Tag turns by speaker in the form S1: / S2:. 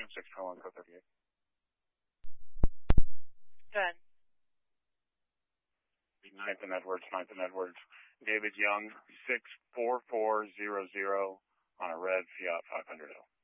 S1: 621 code 38.
S2: Good.
S1: 9th and Edwards. David Young, 64400 on a red Fiat 500L.